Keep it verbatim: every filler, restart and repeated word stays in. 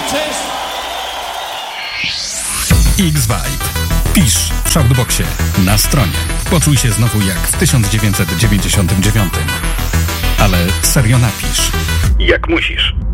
X-Vibe. Pisz w Shoutboxie na stronie. Poczuj się znowu jak w tysiąc dziewięćset dziewięćdziesiątym dziewiątym. Ale serio napisz. Jak musisz.